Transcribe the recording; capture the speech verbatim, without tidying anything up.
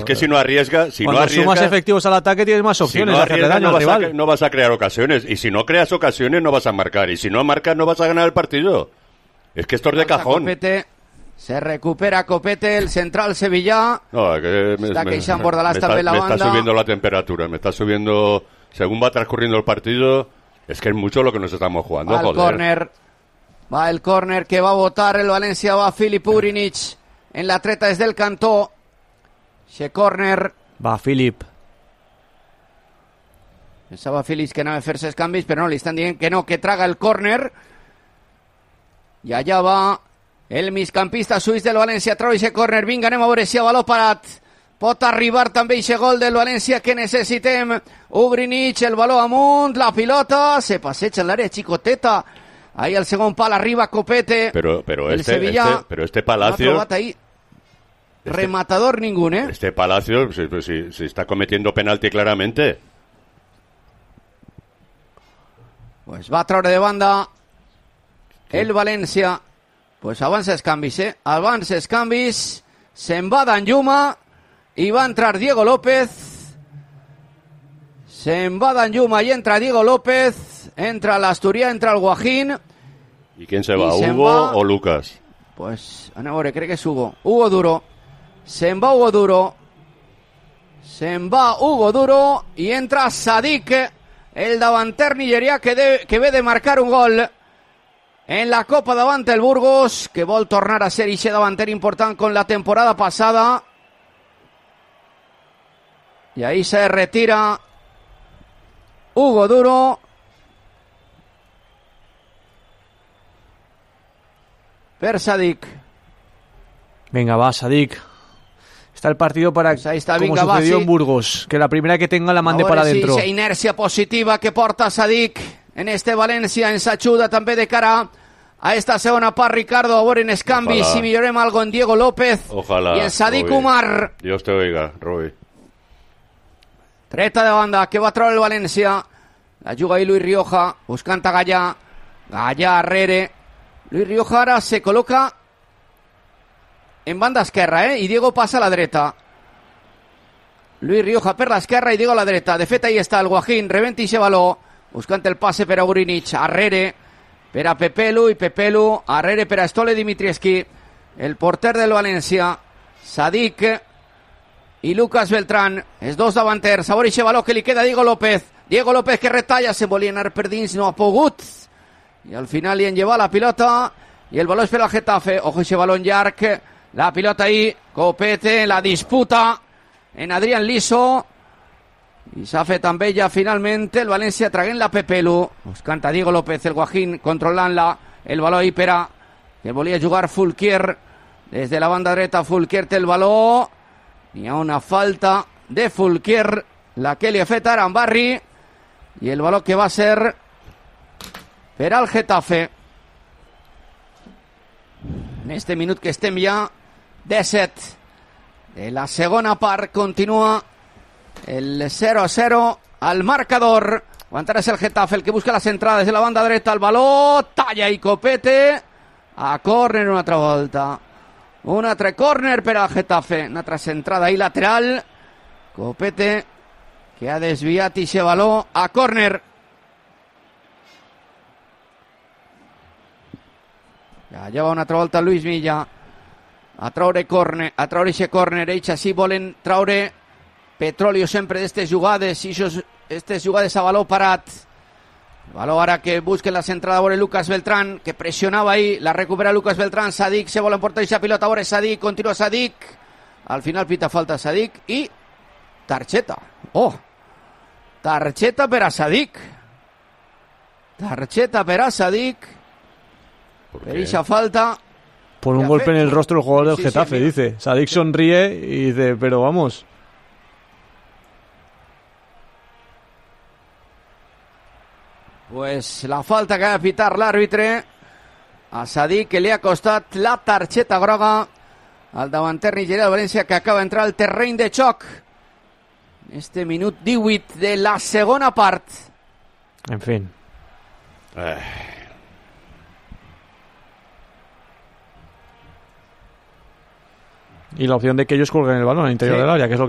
que si no arriesgas... Si Cuando no arriesgas, sumas efectivos al ataque tienes más opciones si no de hacerle daño no al vas rival. A, no vas a crear ocasiones. Y si no creas ocasiones no vas a marcar. Y si no marcas no vas a ganar el partido. Es que esto es de cajón. Copete. Se recupera Copete, el central Sevilla. No, que me, está me, que Sean Bordalás me, también está, la me banda. está subiendo la temperatura, me está subiendo... Según va transcurriendo el partido, es que es mucho lo que nos estamos jugando, Va el joder. córner. Va el córner que va a votar el Valencia, va Filip Urinic en la treta desde el cantó. Ese córner. Va Filip. Pensava Félix que anava a fer-se els canvis, però no, li estan dient que no, que traga el córner. I allà va el migcampista suís del València, trau ese córner. Vinga, anem a veure si a baló parat pot arribar també ese gol del València que necessitem. Ugrinic, el baló amunt, la pilota, se passeja en l'àrea xicoteta. Ahí al segon pal arriba Copete. Pero, pero, el este, Sevilla este, pero este Palacio... No ha trobat ahí este, rematador ningún, ¿eh? Este Palacio se, se, se está cometiendo penalti claramente. Pues va a traure de banda el València. Pues avança els canvis, eh? Avança els canvis. Se'n va Danjuma i va entrar Diego López. Se'n va Danjuma i entra Diego López. Entra l'Asturià, entra el Guajín. ¿Y quién se va? se'n ¿Hugo va... o Lucas? Pues, anem a veure, crec que és Hugo. Hugo Duro. Se'n va Hugo Duro. Se'n va Hugo Duro i entra Sadik, el davanter nigerià que, de, que ve de marcar un gol en la Copa davant el Burgos, que vol tornar a ser ixe davanter important con la temporada passada. Y ahí se retira Hugo Duro. Per Sadik. Venga, va, Sadik. Está el partido para, pues ahí está, como venga, sucedió va, sí. en Burgos, que la primera que tenga la mande para sí, adentro. Esa inercia positiva que porta Sadik en este València, ens ajuda també de cara a esta segona part, Ricardo, a veure en els canvis, si millorem algo en Diego López. Ojalá, y en Sadik Robi. Umar. Dios te oiga, Robi. Treta de banda que va a treure el València. La juga ahí Luis Rioja, buscant a Gallà. Gallà arrere. Luis Rioja ara se col·loca en banda esquerra, eh? I Diego passa a la dreta. Luis Rioja per l'esquerra i Diego a la dreta. De fet, ahí està el Guajín, rebenta ixe baló, buscant el passe per a Urinic, arrere per a Pepelu, i Pepelu arrere per a Stole Dimitrievski, el porter del València. Sadik i Lucas Beltrán, els dos davanters. A veure ixe baló que li queda a Diego López. Diego López que retalla, se volia anar per dins, no ha pogut. I al final li han llevat la pilota i el baló és per al Getafe. Ojo ixe baló en llarg. La pilota ahí, Copete, la disputa en Adrián Liso. I s'ha fet amb ella finalment el València traguent la Pepelu. Us canta Diego López, el Guajín controlant-la. El baló ahí per a que volia jugar Fulquier. Des de la banda dreta Fulquier té el baló. Hi ha una falta de Fulquier, la que li ha fet ara en Barri. I el baló que va ser per al Getafe. En este minut que estem ja disset de la segona part, continua el cero a cero al marcador. Aguantarà el Getafe, el que busca las entradas de la banda dreta, el baló, talla i Copete a córner una altra volta. Un altre córner per al Getafe, una altra centrada ahí lateral. Copete que ha desviat ixe baló a córner. Ja, ja va una altra volta Luis Milla a traure córner, a traure ixe córner. Ells així volen traure petróleo sempre d'estes jugades, i aquestes jugades a baló parat. Baló ara que busquen la centrada a veure Lucas Beltrán, que pressionava ahí, la recupera Lucas Beltrán. Sadik se vol emportar aquesta pilota, a veure Sadik, continua Sadik. Al final pita falta Sadik i targeta. Oh, targeta per a Sadik. Targeta per a Sadik. Per esa falta. Por un golpe en el rostro del jugador del sí, Getafe, sí, dice. Sadik sonríe y dice, pero vamos. Pues la falta que ha de pitar l'àrbitre a Sadik, que li ha costat la targeta groga al davanter nigerià del València, que acaba d'entrar al terreny de xoc. Este minut divuit de la segona part. En fin. Eh. Y la opción de que ellos cuelguen el balón al interior sí. del área, que es lo que